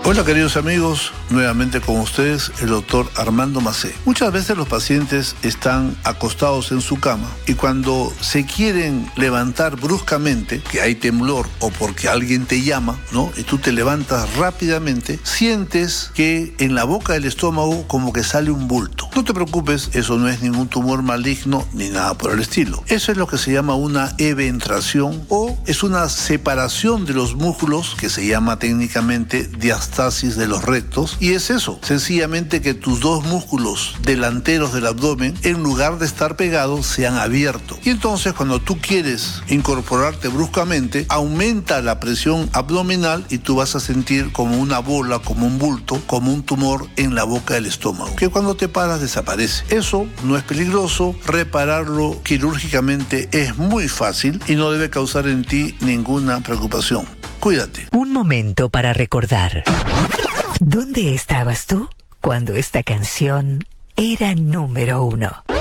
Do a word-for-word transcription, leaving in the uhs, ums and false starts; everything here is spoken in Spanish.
Hola queridos amigos, nuevamente con ustedes el doctor Armando Macé. Muchas veces los pacientes están acostados en su cama y cuando se quieren levantar bruscamente, que hay temblor o porque alguien te llama, ¿no? Y tú te levantas rápidamente, sientes que en la boca del estómago como que sale un bulto. No te preocupes, eso no es ningún tumor maligno ni nada por el estilo. Eso es lo que se llama una eventración o es una separación de los músculos que se llama técnicamente diastasis de los rectos, y es eso, sencillamente que tus dos músculos delanteros del abdomen, en lugar de estar pegados, se han abierto. Y entonces cuando tú quieres incorporarte bruscamente, aumenta la presión abdominal y tú vas a sentir como una bola, como un bulto, como un tumor en la boca del estómago, que cuando te paras desaparece. Eso no es peligroso, repararlo quirúrgicamente es muy fácil y no debe causar en ti ninguna preocupación. Cuídate. Un momento para recordar. ¿Dónde estabas tú cuando esta canción era número uno?